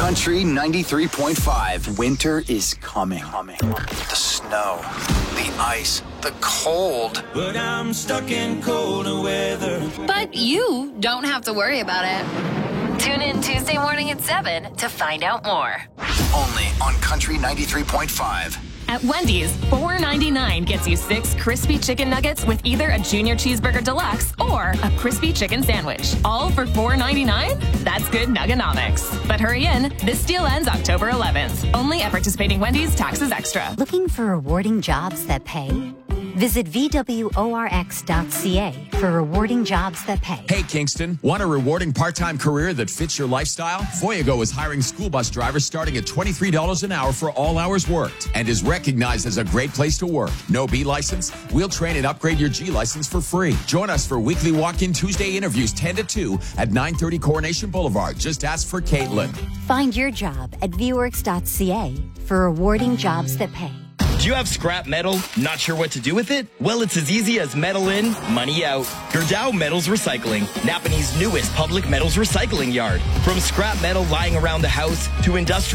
Country 93.5. Winter is coming. The snow, the ice, the cold. But I'm stuck in colder weather. But you don't have to worry about it. Tune in Tuesday morning at 7 to find out more. Only on Country 93.5. At Wendy's, $4.99 gets you 6 crispy chicken nuggets with either a Junior Cheeseburger Deluxe or a crispy chicken sandwich. All for $4.99? That's good nuggenomics. But hurry in. This deal ends October 11th. Only at participating Wendy's, taxes extra. Looking for rewarding jobs that pay? Visit VWORX.ca for rewarding jobs that pay. Hey, Kingston, want a rewarding part-time career that fits your lifestyle? Voyago is hiring school bus drivers starting at $23 an hour for all hours worked and is recognized as a great place to work. No B license? We'll train and upgrade your G license for free. Join us for weekly walk-in Tuesday interviews 10 to 2 at 930 Coronation Boulevard. Just ask for Caitlin. Find your job at VWorks.ca for rewarding jobs that pay. Do you have scrap metal? Not sure what to do with it? Well, it's as easy as metal in, money out. Gerdau Metals Recycling, Napanee's newest public metals recycling yard. From scrap metal lying around the house to industrial